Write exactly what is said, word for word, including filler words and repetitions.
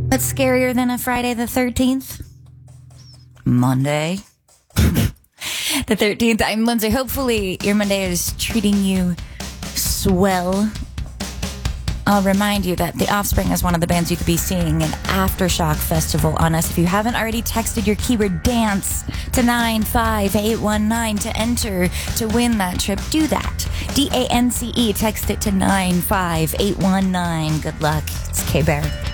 What's scarier than a Friday the thirteenth? Monday. The thirteenth. I'm Lindsay. Hopefully your Monday is treating you swell. I'll remind you that The Offspring is one of the bands you could be seeing in Aftershock Festival on us. If you haven't already texted your keyword dance to nine five eight one nine to enter to win that trip, do that. D A N C E. Text it to nine five eight one nine. Good luck. It's K-Bear.